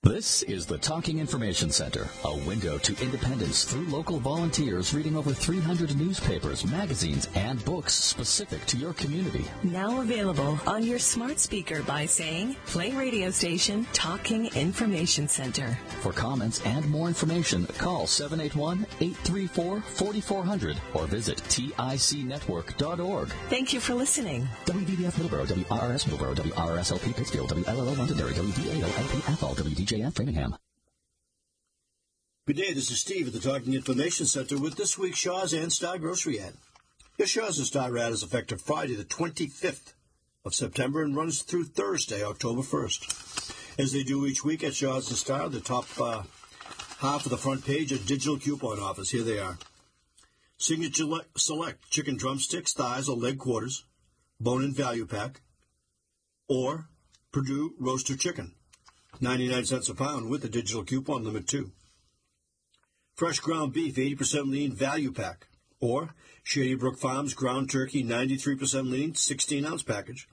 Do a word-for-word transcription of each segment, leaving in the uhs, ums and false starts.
This is the Talking Information Center, a window to independence through local volunteers reading over three hundred newspapers, magazines, and books specific to your community. Now available on your smart speaker by saying, play radio station Talking Information Center. For comments and more information, call seven eight one, eight three four, four four zero zero or visit tic network dot org. Thank you for listening. W B B F Middleborough, W R R S Middleborough, W R R S L P Pittsfield, W L L O Londonderry, W D A O L P Athol, W D J F Framingham. Good day, this is Steve at the Talking Information Center with this week's Shaw's and Star Grocery ad. Your Shaw's and Star ad is effective Friday the twenty-fifth of September and runs through Thursday, October first. As they do each week at Shaw's and Star, the top uh, half of the front page are digital coupon offers. Here they are. Signature le- Select chicken drumsticks, thighs, or leg quarters, bone-in value pack, or Purdue roaster chicken, ninety-nine cents a pound with the digital coupon limit too. Fresh ground beef, eighty percent lean value pack, or Shady Brook Farms ground turkey, ninety-three percent lean, sixteen ounce package.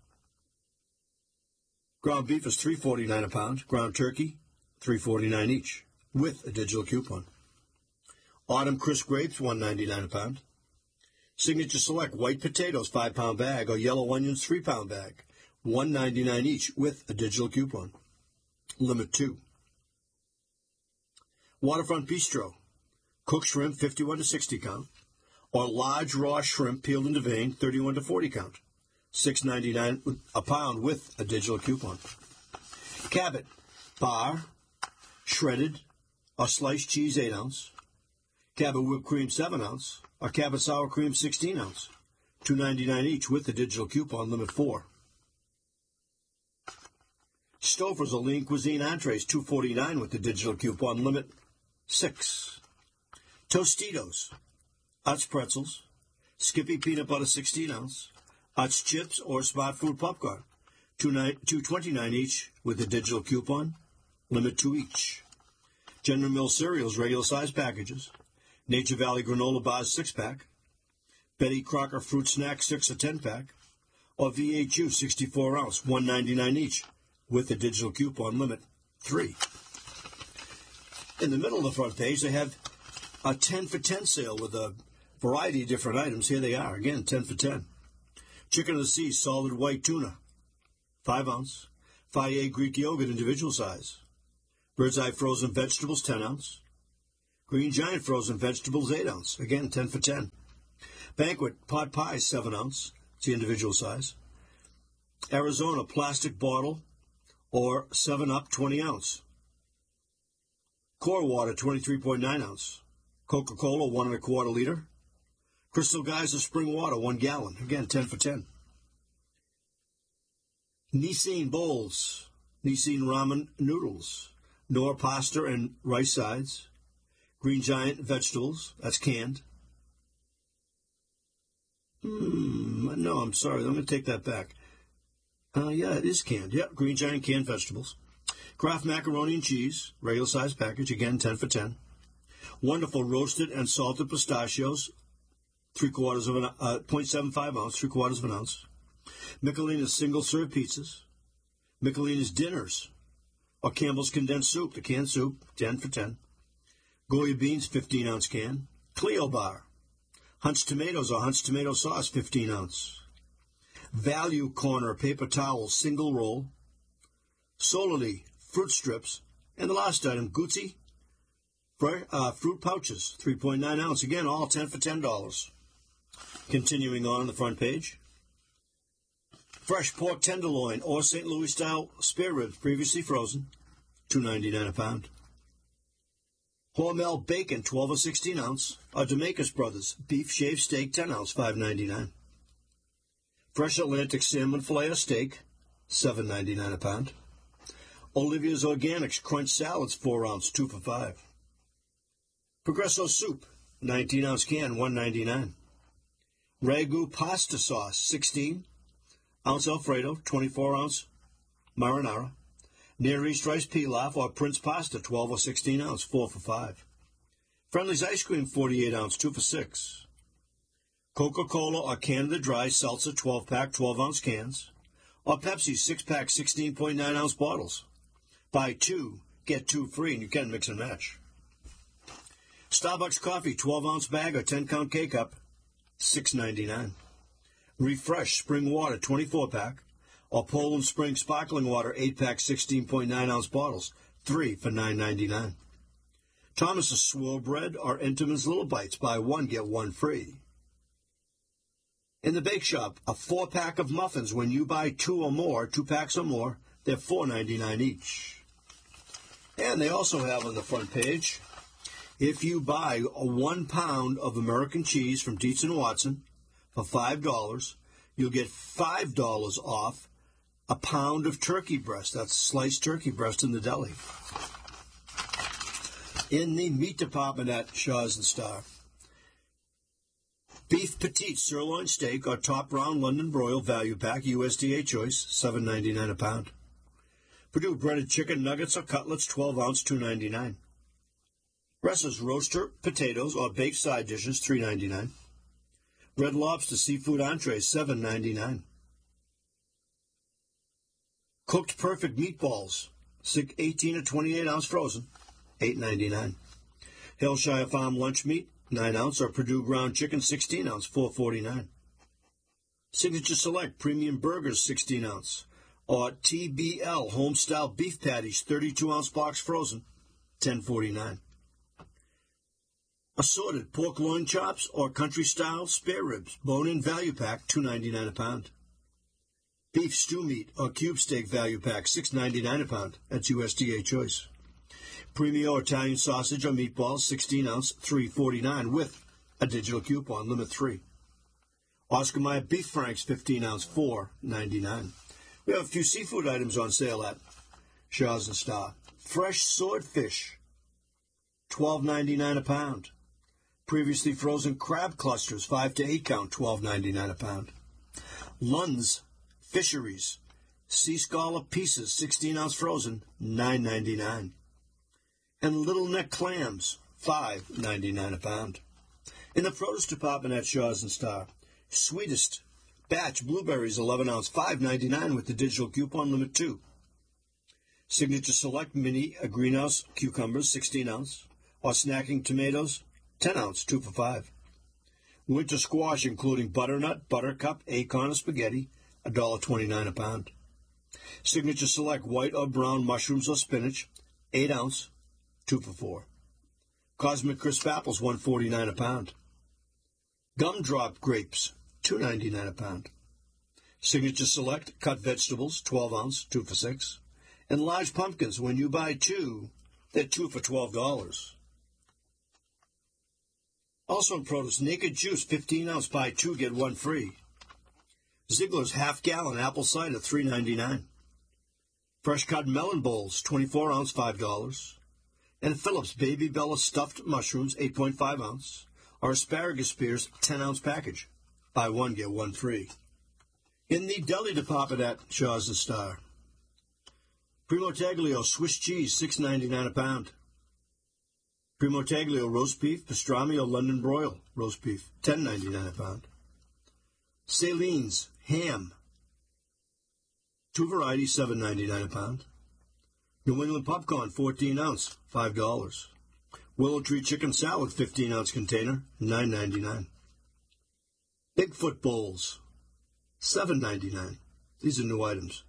Ground beef is three forty-nine a pound, ground turkey, three forty-nine each, with a digital coupon. Autumn crisp grapes, one ninety-nine a pound. Signature Select white potatoes, five pound bag, or yellow onions, three pound bag, one ninety-nine each, with a digital coupon. Limit two. Waterfront Bistro, cooked shrimp, fifty-one to sixty count, or large raw shrimp peeled into vein, thirty-one to forty count, six ninety-nine a pound with a digital coupon. Cabot, bar, shredded, or sliced cheese, eight ounce. Cabot whipped cream, seven ounce, or Cabot sour cream, sixteen ounce, two ninety-nine each with the digital coupon, limit four. Stouffer's, a lean cuisine entrees, two forty-nine with the digital coupon, limit six. Tostitos, Utz pretzels, Skippy peanut butter, sixteen ounce, Utz chips or Smart Food popcorn, two twenty-nine each with the digital coupon, limit two each. General Mills cereals, regular size packages, Nature Valley granola bars, six pack, Betty Crocker fruit snack, six or ten pack, or V H U sixty-four ounce, one ninety-nine each with the digital coupon, limit three. In the middle of the front page, they have a ten for ten sale with a variety of different items. Here they are. Again, ten for ten. Chicken of the Sea solid white tuna, five ounce. Fayet Greek yogurt, individual size. Bird's Eye frozen vegetables, ten ounce. Green Giant frozen vegetables, eight ounce. Again, ten for ten. Banquet pot pie, seven ounce. It's the individual size. Arizona plastic bottle or seven up, twenty ounce. Core water, twenty-three point nine ounce. Coca-Cola, one and a quarter liter. Crystal Geyser spring water, one gallon. Again, ten for ten. Nissin bowls, Nissin ramen noodles, Knorr pasta and rice sides. Green Giant vegetables, that's canned. Mm, no, I'm sorry, I'm going to take that back. Uh, yeah, it is canned. Yep, Green Giant canned vegetables. Kraft macaroni and cheese, regular size package, again, ten for ten. Wonderful roasted and salted pistachios, three quarters of an, uh, point seven five ounce, three quarters of an ounce. Michelina's single serve pizzas. Michelina's dinners, or Campbell's condensed soup, the canned soup, ten for ten. Goya beans, fifteen ounce can. Clio bar. Hunt's tomatoes or Hunt's tomato sauce, fifteen ounce. Value Corner paper towels, single roll. Solely fruit strips. And the last item, Gucci uh, fruit pouches, three point nine ounce. Again, all ten for ten dollars. Continuing on the front page. Fresh pork tenderloin or Saint Louis style spare ribs, previously frozen, two ninety-nine a pound. Hormel bacon, twelve or sixteen ounce. Or Demakis Brothers beef shaved steak, ten ounce, five ninety-nine. Fresh Atlantic salmon fillet or steak, seven ninety-nine a pound. Olivia's Organics crunch salads, four ounce, two for five. Progresso soup, nineteen ounce can, one ninety-nine. Ragu pasta sauce, sixteen ounce Alfredo, twenty-four ounce marinara. Near East rice pilaf or Prince pasta, twelve or sixteen ounce, four for five. Friendly's ice cream, forty-eight ounce, two for six. Coca-Cola or Canada Dry seltzer, twelve pack, twelve ounce cans. Or Pepsi, six pack, sixteen point nine ounce bottles. Buy two, get two free, and you can mix and match. Starbucks coffee, twelve-ounce bag or ten-count K-Cup, six ninety-nine. Refresh Spring Water, twenty-four pack, or Poland Spring Sparkling Water, eight pack, sixteen point nine ounce bottles, three for nine ninety-nine. Thomas's Swirl Bread or Entenmann's Little Bites, buy one, get one free. In the Bake Shop, a four-pack of muffins. When you buy two or more, two packs or more, they're four ninety-nine each. And they also have on the front page, if you buy a one pound of American cheese from Dietz and Watson for five dollars, you'll get five dollars off a pound of turkey breast. That's sliced turkey breast in the deli. In the meat department at Shaw's and Star, beef petite sirloin steak or top round London broil value pack, U S D A choice, seven ninety-nine a pound. Purdue breaded chicken nuggets or cutlets, twelve ounce, two ninety-nine. Ressa's roaster potatoes or baked side dishes, three ninety-nine. Red Lobster seafood entrees, seven ninety-nine. Cooked perfect meatballs, eighteen or twenty-eight ounce frozen, eight ninety-nine. Hillshire Farm lunch meat, nine ounce, or Purdue ground chicken, sixteen ounce, four forty-nine. Signature Select premium burgers, sixteen ounce, or T B L homestyle beef patties, thirty-two ounce box frozen, ten forty-nine. Assorted pork loin chops or country style spare ribs, bone-in value pack, two ninety-nine a pound. Beef stew meat or cube steak value pack, six ninety-nine a pound. That's U S D A choice. Premio Italian sausage or meatballs, sixteen ounce, three forty-nine with a digital coupon, limit three. Oscar Mayer beef franks, fifteen ounce, four ninety-nine. We have a few seafood items on sale at Shaw's and Star. Fresh swordfish, twelve ninety-nine a pound. Previously frozen crab clusters, five to eight count, twelve ninety-nine a pound. Lund's Fisheries sea scallop pieces, sixteen ounce frozen, nine ninety-nine. And little neck clams, five ninety-nine a pound. In the produce department at Shaw's and Star, sweetest batch blueberries, eleven ounce, five ninety-nine with the digital coupon, limit two. Signature Select mini a greenhouse cucumbers, sixteen ounce, or snacking tomatoes, ten ounce, two for five. Winter squash, including butternut, buttercup, acorn, and spaghetti, one dollar twenty-nine a pound. Signature Select white or brown mushrooms or spinach, eight ounce, two for four. Cosmic Crisp apples, one forty-nine a pound. Gumdrop grapes, two ninety-nine a pound. Signature Select cut vegetables, twelve ounce, two for six. And large pumpkins, when you buy two, they're two for twelve dollars. Also in produce, Naked Juice, fifteen ounce, buy two, get one free. Ziegler's half gallon apple cider, three ninety-nine. Fresh cut melon bowls, twenty-four ounce, five dollars. And Phillips Baby Bella stuffed mushrooms, eight point five ounce, or asparagus spears, ten ounce package. Buy one, get one free. In the deli department at Shaw's and Star, Primo Taglio Swiss cheese, six ninety-nine a pound. Primo Taglio roast beef, pastrami or London broil roast beef, ten ninety-nine a pound. Salines ham, two varieties, seven ninety-nine a pound. New England popcorn, fourteen ounce, five dollars. Willow Tree chicken salad, fifteen ounce container, nine ninety-nine. Bigfoot bowls, seven ninety-nine. These are new items.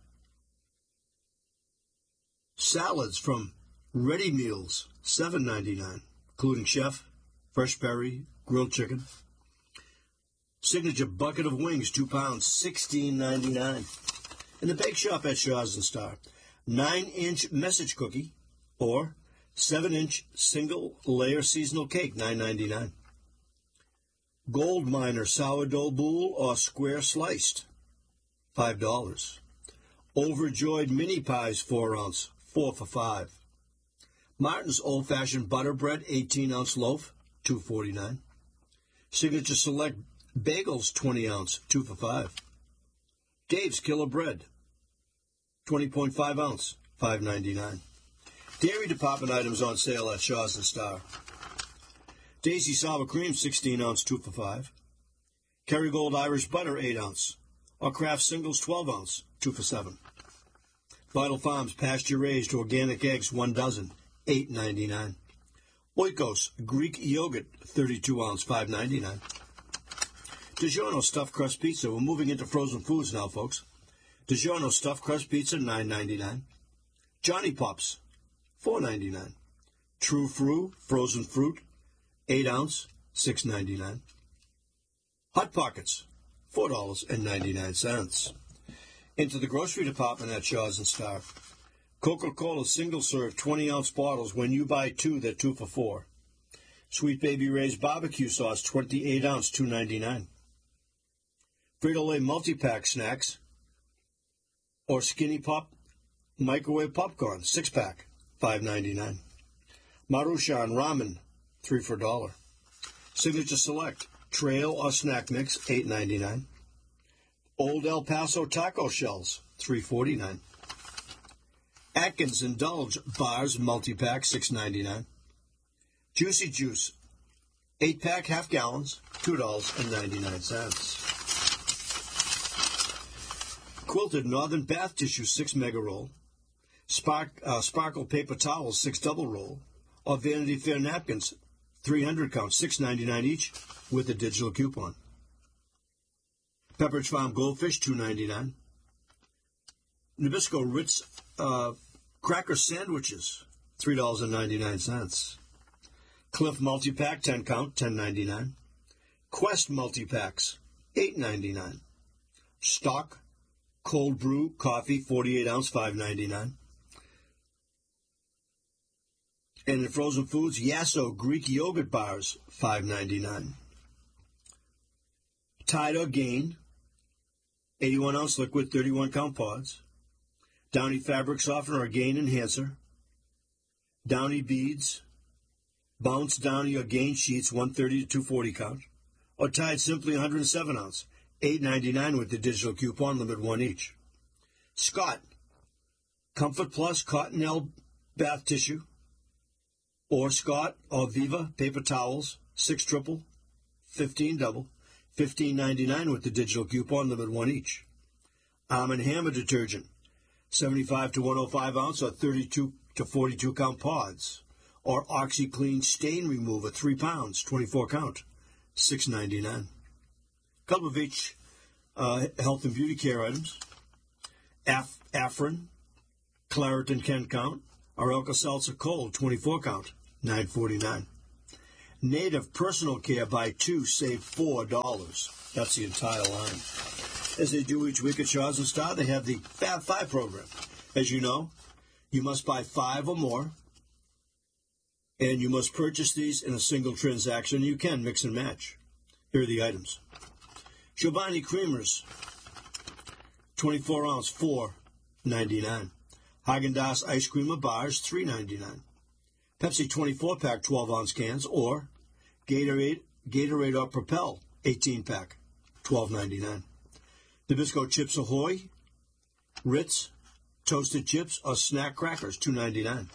Salads from Ready Meals, seven ninety-nine, including chef, fresh berry, grilled chicken. Signature bucket of wings, two pounds, sixteen ninety-nine. In the bake shop at Shaw's and Star, nine inch message cookie or seven inch single layer seasonal cake, nine ninety-nine. Gold Miner sourdough boule or square sliced, five dollars. Overjoyed mini pies, four ounce, four for five. Martin's old fashioned butter bread, eighteen ounce loaf, two forty-nine. Signature Select bagels, twenty ounce, two for five. Dave's Killer Bread, twenty point five ounce, five ninety-nine. Dairy department items on sale at Shaw's and Star. Daisy Sour Cream, sixteen ounce, two for five. Kerrygold Irish Butter, eight ounce. Or Kraft Singles, twelve ounce, two for seven. Vital Farms pasture-raised organic eggs, one dozen, eight ninety-nine. Oikos Greek yogurt, thirty-two ounce, five ninety-nine. DiGiorno stuffed crust pizza. We're moving into frozen foods now, folks. DiGiorno stuffed crust pizza, nine ninety-nine. Johnny Pops, four ninety-nine. True Fruit frozen fruit, eight ounce, six ninety-nine. Hot Pockets, four dollars and ninety-nine cents. Into the grocery department at Shaw's and Star. Coca-Cola single-serve twenty ounce bottles. When you buy two, they're two for four. Sweet Baby Ray's barbecue sauce, twenty-eight ounce, two ninety-nine. Frito-Lay multi-pack snacks or Skinny Pop microwave popcorn, six-pack, five ninety-nine. Maruchan ramen, three for a dollar. Signature Select trail or snack mix, eight ninety-nine. Old El Paso taco shells, three forty-nine. Atkins Indulge bars multi-pack, six ninety-nine. Juicy Juice eight-pack half gallons, two dollars and ninety-nine cents. Quilted Northern Bath Tissue, six mega roll. Spark, uh, Sparkle Paper Towels, six double roll. Or Vanity Fair napkins, three hundred count, six ninety-nine each, with a digital coupon. Pepperidge Farm Goldfish, two ninety-nine. Nabisco Ritz uh, Cracker Sandwiches, three dollars and ninety-nine cents. Cliff Multi-Pack, ten count, ten ninety-nine. Quest Multi-Packs, eight ninety-nine. Stock Cold Brew Coffee, forty-eight ounce, five ninety-nine. And in frozen foods, Yasso Greek yogurt bars, five ninety-nine. Tide or Gain, eighty-one ounce liquid, thirty-one count pods. Downy Fabric Softener or Gain Enhancer. Downy Beads, Bounce Downy or Gain Sheets, one thirty to two forty count. Or Tide Simply one hundred seven ounce, eight ninety-nine with the digital coupon, limit one each. Scott Comfort Plus Cottonelle Bath Tissue. Or Scott or Viva paper towels, six triple, fifteen double, fifteen ninety-nine with the digital coupon, limit one each. Arm and Hammer detergent, seventy-five to one oh five ounce or thirty-two to forty-two count pods. Or OxyClean stain remover, three pounds, twenty-four count, six ninety-nine. Couple of each uh, health and beauty care items. Af- Afrin, Claritin ten count, or Alka-Seltzer Cold, twenty-four count, nine forty-nine. Native Personal Care, buy two, save four dollars. That's the entire line. As they do each week at Shaw's and Star, they have the Fab Five program. As you know, you must buy five or more, and you must purchase these in a single transaction. You can mix and match. Here are the items. Giovanni Creamers, twenty-four ounce, four ninety-nine. Haagen-Dazs ice cream or bars, three ninety-nine. Pepsi twenty-four pack, twelve ounce cans, or Gatorade, Gatorade or Propel, eighteen pack, twelve ninety-nine. Nabisco Chips Ahoy, Ritz, toasted chips or snack crackers, two ninety-nine.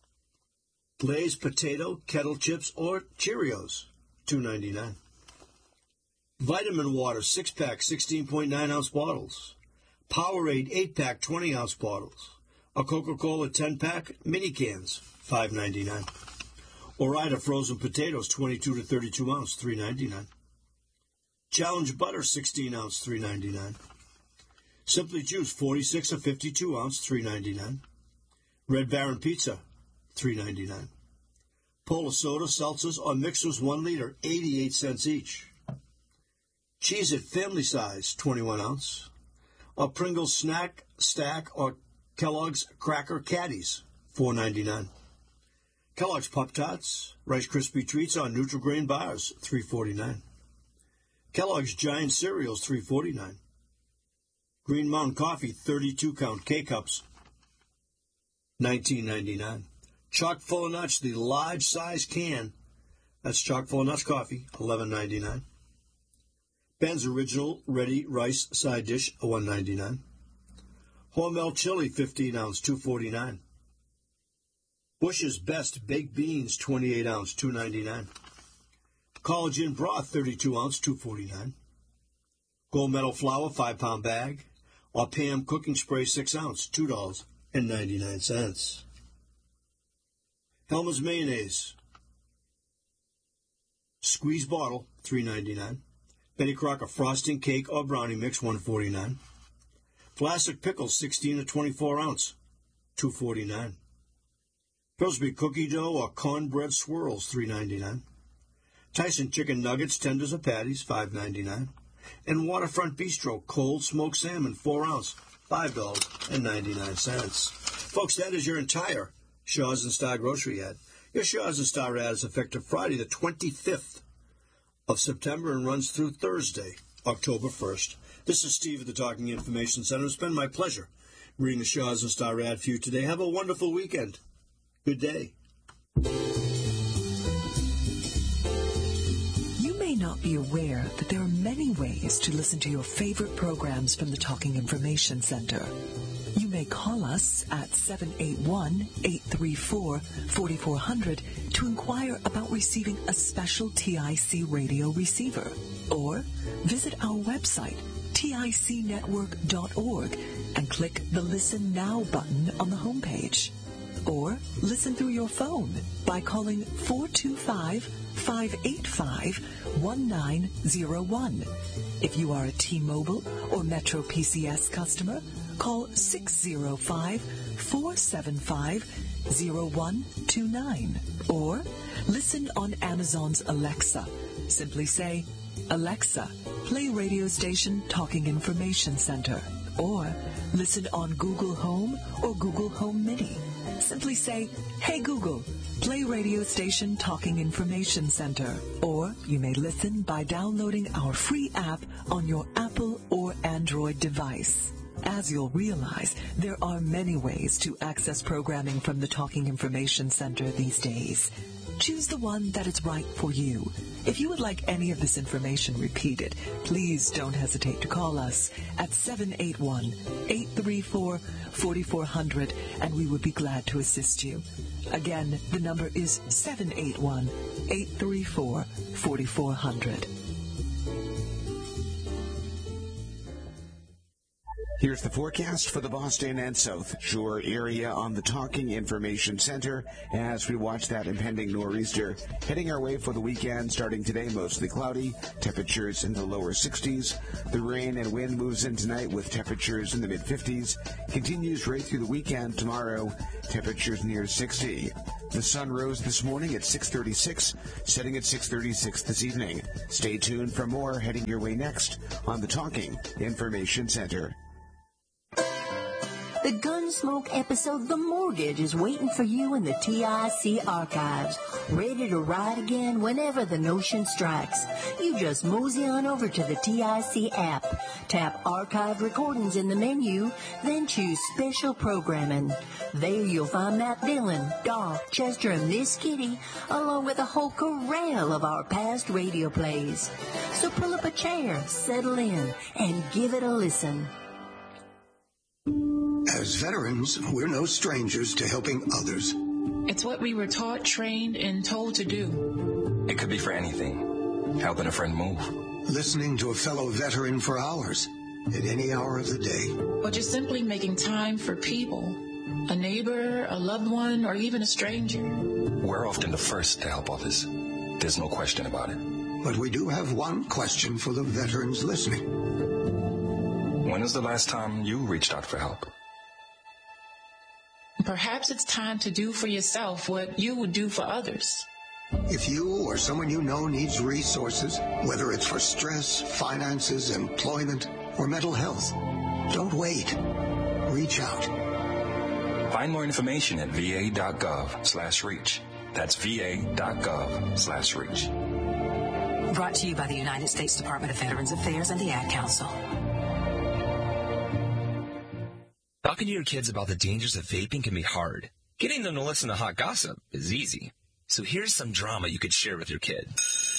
Lay's potato, kettle chips, or Cheerios, two ninety-nine. Vitamin Water, six pack, sixteen point nine ounce bottles. Powerade, eight pack, twenty ounce bottles. A Coca-Cola ten pack, mini cans, five ninety-nine. Ore-Ida frozen potatoes, twenty-two to thirty-two ounce, three ninety-nine. Challenge butter, sixteen ounce, three ninety-nine. Simply Juice, forty-six or fifty-two ounce, three ninety-nine. Red Baron Pizza, three ninety-nine. Polar Soda, seltzers, or mixers, one liter, eighty-eight cents each. Cheez-It family size, twenty-one ounce. Or Pringles snack, stack, or Kellogg's Cracker Caddies, four ninety-nine. Kellogg's Pop-Tarts, Rice Krispie Treats on Nutri-Grain bars, three forty-nine. Kellogg's Giant Cereals, three forty-nine. Green Mountain Coffee, thirty-two count K-Cups, nineteen ninety-nine. Chock full of nuts, the large size can, that's chock full of nuts coffee, eleven ninety-nine. Ben's Original Ready Rice Side Dish, one ninety-nine. Hormel Chili, fifteen ounce, two forty-nine. Bush's Best Baked Beans, twenty-eight ounce, two ninety-nine. Collagen Broth, thirty-two ounce, two forty-nine. Gold Medal Flour, five pound bag. Or Pam Cooking Spray, six ounce, two dollars ninety-nine cents. Hellmann's mayonnaise, squeeze bottle, three ninety-nine. Betty Crocker frosting cake or brownie mix, one forty-nine. Vlasic pickles, sixteen to twenty-four ounce, two forty-nine. Pillsbury cookie dough or cornbread swirls, three ninety-nine. Tyson chicken nuggets, tenders or patties, five ninety-nine. And Waterfront Bistro cold smoked salmon, four ounce, five dollars and ninety-nine cents. Folks, that is your entire Shaw's and Star grocery ad. Your Shaw's and Star ad is effective Friday the twenty-fifth of September and runs through Thursday, October first. This is Steve at the Talking Information Center. It's been my pleasure reading the Shaw's and Star ad for you today. Have a wonderful weekend. Good day. You may not be aware that there are many ways to listen to your favorite programs from the Talking Information Center. You may call us at seven eight one, eight three four, four four zero zero to inquire about receiving a special T I C radio receiver, or visit our website, tic network dot org, and click the Listen Now button on the homepage. Or listen through your phone by calling four two five, five eight five, one nine zero one. If you are a T-Mobile or Metro P C S customer, call six zero five, four seven five, zero one two nine. Or listen on Amazon's Alexa. Simply say, Alexa, play radio station Talking Information Center. Or listen on Google Home or Google Home Mini. Simply say, Hey Google, play radio station Talking Information Center. Or you may listen by downloading our free app on your Apple or Android device. As you'll realize, there are many ways to access programming from the Talking Information Center these days. Choose the one that is right for you. If you would like any of this information repeated, please don't hesitate to call us at seven eight one, eight three four, four four zero zero, and we would be glad to assist you. Again, the number is seven eight one, eight three four, four four zero zero. Here's the forecast for the Boston and South Shore area on the Talking Information Center as we watch that impending nor'easter. Heading our way for the weekend, starting today, mostly cloudy, temperatures in the lower sixties. The rain and wind moves in tonight with temperatures in the mid-fifties. Continues right through the weekend tomorrow, temperatures near sixty. The sun rose this morning at six thirty-six, setting at six thirty-six this evening. Stay tuned for more heading your way next on the Talking Information Center. The Gunsmoke episode The Mortgage is waiting for you in the T I C archives, ready to ride again whenever the notion strikes. You just mosey on over to the T I C app, tap Archive Recordings in the menu, then choose Special Programming. There you'll find Matt Dillon, Doc, Chester, and Miss Kitty, along with a whole corral of our past radio plays. So pull up a chair, settle in, and give it a listen. As veterans, we're no strangers to helping others. It's what we were taught, trained, and told to do. It could be for anything. Helping a friend move. Listening to a fellow veteran for hours, at any hour of the day. Or just simply making time for people. A neighbor, a loved one, or even a stranger. We're often the first to help others. There's no question about it. But we do have one question for the veterans listening. When was the last time you reached out for help? Perhaps it's time to do for yourself what you would do for others. If you or someone you know needs resources, whether it's for stress, finances, employment, or mental health, don't wait. Reach out. Find more information at va.gov slash reach. That's va.gov slash reach. Brought to you by the United States Department of Veterans Affairs and the Ad Council. Talking to your kids about the dangers of vaping can be hard. Getting them to listen to hot gossip is easy. So here's some drama you could share with your kid.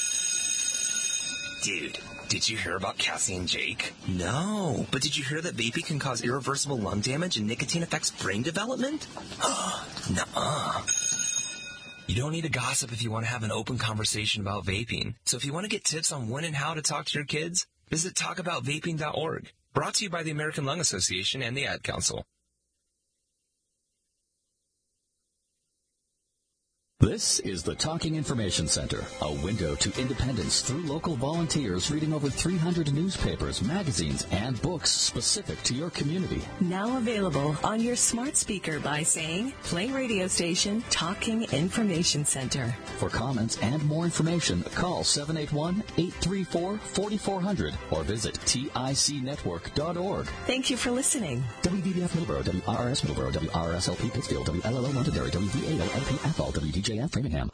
Dude, did you hear about Cassie and Jake? No, but did you hear that vaping can cause irreversible lung damage and nicotine affects brain development? Nuh-uh. You don't need to gossip if you want to have an open conversation about vaping. So if you want to get tips on when and how to talk to your kids, visit talk about vaping dot org. Brought to you by the American Lung Association and the Ad Council. This is the Talking Information Center, a window to independence through local volunteers reading over three hundred newspapers, magazines, and books specific to your community. Now available on your smart speaker by saying, play radio station Talking Information Center. For comments and more information, call seven eight one, eight three four, four four zero zero or visit T I C network dot org. Thank you for listening. W B B F Middleborough, W R R S Middleborough, W R R S L P Pittsfield, W L L O Londonderry, W V A O L P Athol, W D J F Framingham.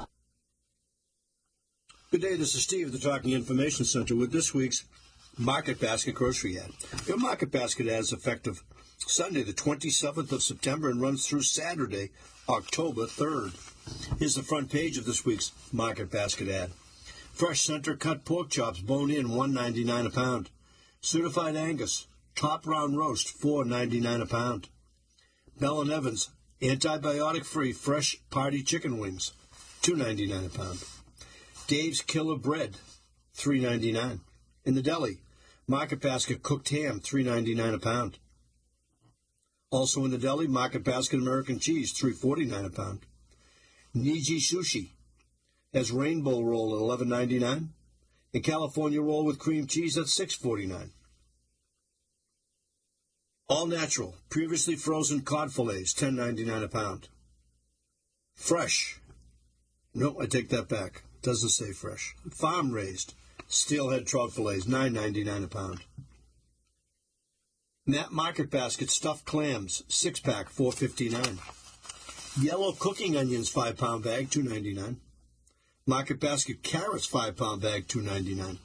Good day, this is Steve, the Talking Information Center, with this week's Market Basket Grocery Ad. Your Market Basket ad is effective Sunday, the twenty-seventh of September, and runs through Saturday, October third. Here's the front page of this week's Market Basket ad. Fresh center cut pork chops, bone in, one ninety-nine a pound. Certified Angus, top round roast, four ninety-nine a pound. Bell and Evans, antibiotic-free fresh party chicken wings, two ninety-nine a pound. Dave's Killer Bread, three ninety-nine. In the deli, Market Basket cooked ham, three ninety-nine a pound. Also in the deli, Market Basket American cheese, three forty-nine a pound. Niji Sushi has rainbow roll at eleven ninety-nine, and California roll with cream cheese at six forty-nine. All natural, previously frozen cod fillets, ten ninety-nine a pound. Fresh. No, I take that back. Doesn't say fresh. Farm raised, steelhead trout fillets, nine ninety-nine a pound. Nat Market Basket stuffed clams, six pack, four fifty-nine. Yellow cooking onions, five pound bag, two ninety-nine. Market Basket carrots, five pound bag, two ninety-nine.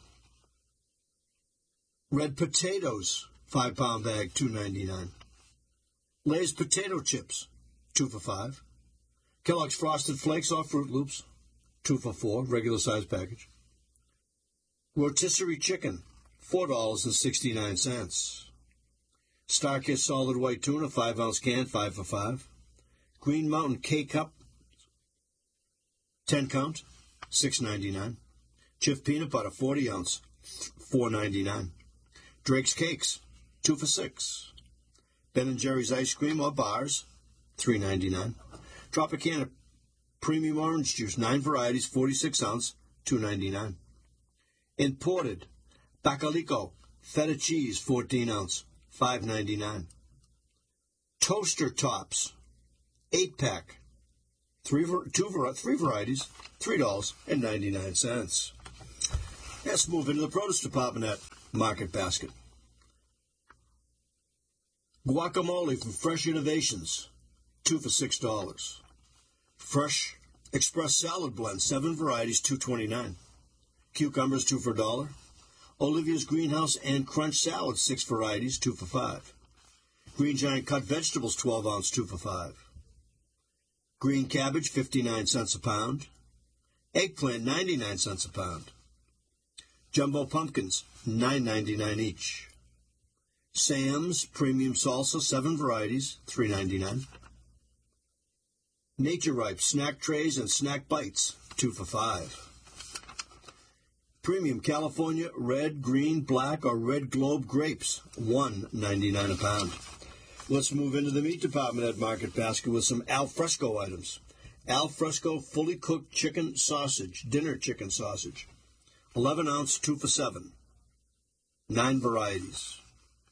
Red potatoes, five pound bag, two ninety-nine. Lay's potato chips, two for five. Kellogg's Frosted Flakes or Fruit Loops, two for four, regular size package. Rotisserie chicken, four dollars and sixty-nine cents. Starkist solid white tuna, five ounce can, five for five. Green Mountain K-Cup, ten count, six ninety-nine. Jif peanut butter, forty ounce, four ninety-nine. Drake's Cakes, two for six. Ben and Jerry's ice cream or bars, three ninety-nine. Tropicana premium orange juice, nine varieties, forty-six ounce, two ninety-nine. Imported Bacalico feta cheese, fourteen ounce, five ninety-nine. Toaster tops, eight pack, three two three varieties, three dollars and ninety-nine cents. Let's move into the produce department at Market Basket. Guacamole from Fresh Innovations, two for six dollars. Fresh Express Salad Blend, seven varieties, two twenty-nine. Cucumbers, two for a dollar. Olivia's Greenhouse and Crunch Salad, six varieties, two for five. Green Giant cut vegetables, twelve ounce, two for five. Green cabbage, fifty-nine cents a pound. Eggplant, ninety-nine cents a pound. Jumbo pumpkins, nine ninety-nine each. Sam's Premium Salsa, seven varieties, three ninety-nine. Nature Ripe snack trays and snack bites, two for five. Premium California red, green, black, or red globe grapes, one ninety-nine a pound. Let's move into the meat department at Market Basket with some al fresco items. Al fresco fully cooked chicken sausage, dinner chicken sausage, eleven ounce, two for seven. Nine varieties.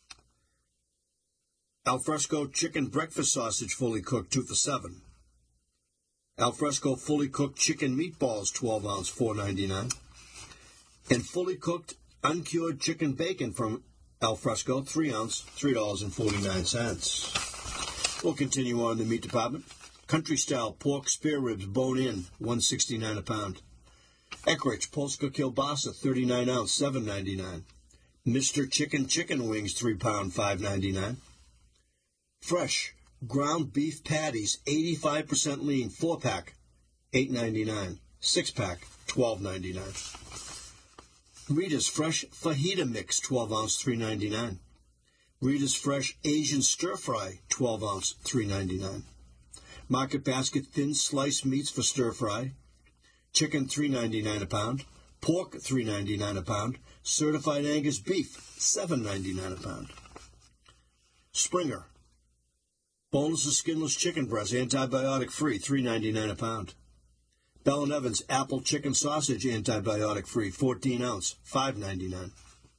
Al fresco chicken breakfast sausage fully cooked, two for seven. Al fresco fully cooked chicken meatballs, twelve ounce, four ninety-nine. And fully cooked uncured chicken bacon from Al fresco, three ounce, three dollars and forty-nine cents. We'll continue on in the meat department. Country style pork spare ribs, bone in, one sixty-nine a pound. Eckrich Polska kielbasa, thirty-nine ounce, seven ninety-nine. Mister Chicken chicken wings, three pound, five ninety-nine. Fresh ground beef patties, eighty-five percent lean, four pack, eight ninety-nine. Six pack, twelve ninety-nine. Rita's Fresh Fajita Mix, twelve ounce, three ninety-nine. Rita's Fresh Asian Stir Fry, twelve ounce, three ninety-nine. Market Basket Thin Sliced Meats for Stir Fry. Chicken, three ninety-nine a pound. Pork, three ninety-nine a pound. Certified Angus Beef, seven ninety-nine a pound. Springer boneless or skinless chicken breast, antibiotic free, three ninety-nine a pound. Bell and Evans apple chicken sausage antibiotic-free, fourteen ounce, five ninety-nine.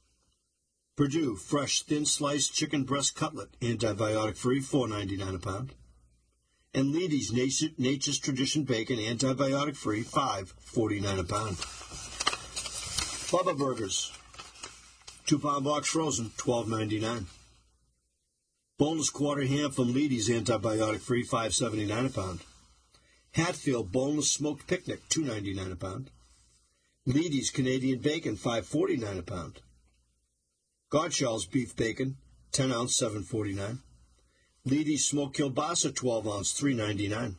Perdue fresh thin sliced chicken breast cutlet antibiotic-free, four ninety-nine a pound. And Leedy's Nature, Nature's Tradition bacon antibiotic-free, five forty-nine a pound. Bubba Burgers, two pound box frozen, twelve ninety-nine. Boneless quarter ham from Leedy's antibiotic-free, five seventy-nine a pound. Hatfield boneless smoked picnic, two ninety-nine a pound. Leedy's Canadian bacon, five forty-nine a pound. Godshall's beef bacon, ten ounce, seven forty-nine. Leedy's smoked kielbasa, twelve ounce, three ninety-nine.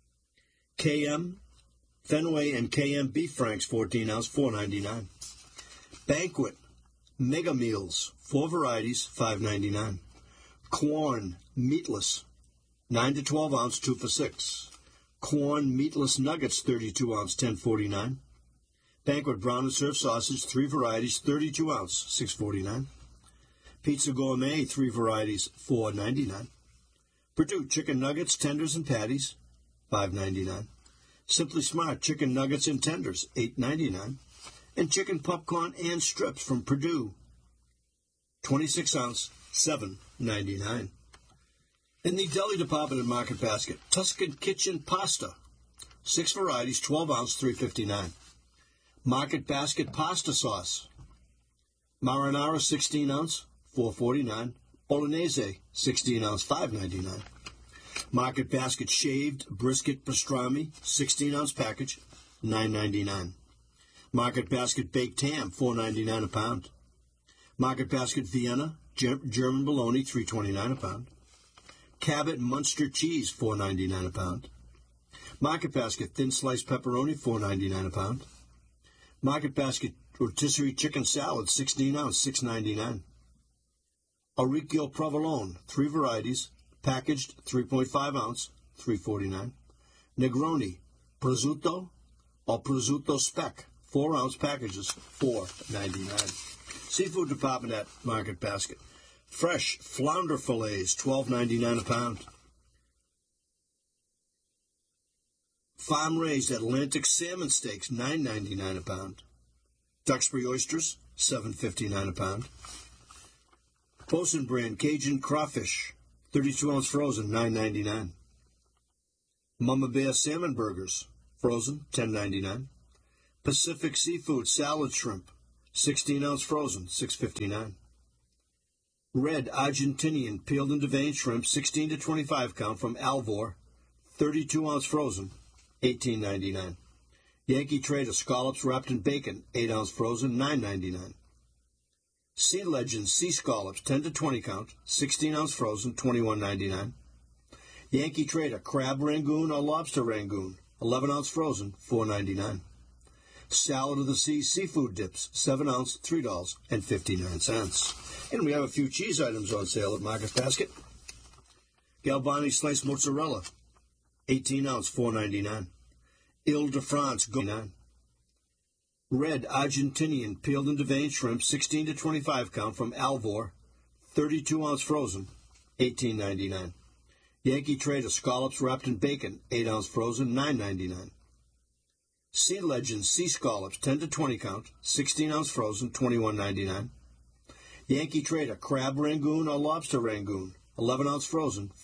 K M Fenway and K M beef franks, fourteen ounce, four ninety-nine. Banquet mega meals, four varieties, five ninety-nine. Corn meatless, nine to twelve ounce, two for six. Corn meatless nuggets, thirty-two ounce, ten forty-nine. Banquet brown and served sausage, three varieties, thirty-two ounce, six forty-nine. Pizza Gourmet, three varieties, four ninety-nine. Perdue chicken nuggets, tenders, and patties, five ninety-nine. Simply Smart chicken nuggets and tenders, eight ninety-nine. And chicken popcorn and strips from Perdue, twenty-six ounce, seven ninety-nine. In the deli department at Market Basket, Tuscan Kitchen pasta, six varieties, twelve ounce, three fifty-nine. Market Basket pasta sauce, marinara, sixteen ounce, four forty-nine. Bolognese, sixteen ounce, five ninety-nine. Market Basket shaved brisket pastrami, sixteen ounce package, nine ninety-nine. Market Basket baked ham, four ninety-nine a pound. Market Basket Vienna German bologna, three twenty-nine a pound. Cabot Munster cheese, four ninety-nine a pound. Market Basket thin sliced pepperoni, four ninety-nine a pound. Market Basket rotisserie chicken salad, sixteen ounce, six ninety-nine. Orecchio provolone, three varieties, packaged three point five ounce, three forty-nine. Negroni, prosciutto or prosciutto speck, four ounce packages, four ninety-nine. Seafood department at Market Basket. Fresh flounder fillets, twelve ninety-nine a pound. Farm-raised Atlantic salmon steaks, nine ninety-nine a pound. Duxbury oysters, seven fifty-nine a pound. Bosun brand Cajun crawfish, thirty-two ounce frozen, nine ninety-nine. Mama Bear salmon burgers, frozen, ten ninety-nine. Pacific Seafood salad shrimp, sixteen ounce frozen, six fifty-nine. Red Argentinian peeled and deveined shrimp, sixteen to twenty-five count from Alvor, thirty-two ounce frozen, eighteen ninety-nine. Yankee Trader scallops wrapped in bacon, eight ounce frozen, nine ninety-nine. Sea Legend sea scallops, ten to twenty count, sixteen ounce frozen, twenty-one ninety-nine. Yankee Trader crab rangoon or lobster rangoon, eleven ounce frozen, four ninety-nine. Salad of the Sea seafood dips, seven ounce, three dollars and fifty-nine cents. And we have a few cheese items on sale at Market Basket. Galvani sliced mozzarella, eighteen ounce, four ninety-nine. Ile de France, nine. Red Argentinian peeled and deveined shrimp, sixteen to twenty-five count from Alvor, thirty-two ounce frozen, eighteen ninety-nine. Yankee Trader scallops wrapped in bacon, eight ounce frozen, nine ninety-nine. Sea Legend sea scallops, ten to twenty count, sixteen ounce frozen, twenty-one ninety-nine. Yankee Trader crab rangoon or lobster rangoon, eleven ounce frozen,